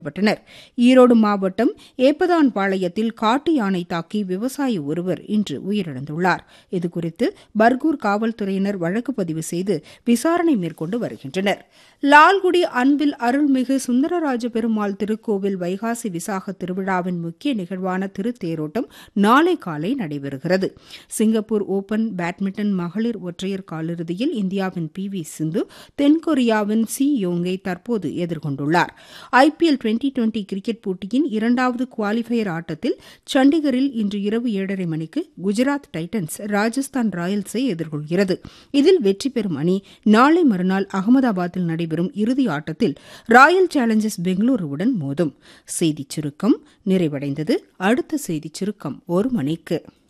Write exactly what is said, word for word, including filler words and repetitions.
பட்டனர். ஈரோடு மாவட்டம் ஏப்பதான்பாளையத்தில் காட்டு யானை தாக்கி விவசாயி ஒருவர் இன்று உயிரிழந்துள்ளார். இதுகுறித்து பர்கூர் காவல்துறையினர் வழக்கு பதிவு செய்து விசாரணை மேற்கொண்டு வருகின்றனர். லால்குடி அன்பில் அருள்மிகு சுந்தரராஜ பெருமாள் திருக்கோவில் வைகாசி விசாக திருவிழாவின் முக்கிய நிகழ்வான திருத்தேரோட்டம் நாளை காலை நடைபெறுகிறது. சிங்கப்பூர் ஓபன் பேட்மிண்டன் மகளிர் ஒற்றையர் காலிறுதியில் இந்தியாவின் பி வி சிந்து தென்கொரியாவின் சி யோங்கை தற்போது எதிர்கொண்டுள்ளார். ஐபிஎல் டுவெண்டி டுவெண்டி கிரிக்கெட் போட்டியின் இரண்டாவது குவாலிஃபயர் ஆட்டத்தில் சண்டிகரில் இன்று இரவு ஏழரை மணிக்கு குஜராத் டைட்டன்ஸ் ராஜஸ்தான் ராயல்ஸை எதிர்கொள்கிறது. இதில் வெற்றி பெறும் அணி நாளை மறுநாள் அகமதாபாத்தில் நடைபெறும் இறுதி ஆட்டத்தில் ராயல் சேலஞ்சர்ஸ் பெங்களூருவுடன் மோதும். செய்திச் சுருக்கம் நிறைவடைந்தது. அடுத்த செய்திச் சுருக்கம் ஒரு மணிக்கு.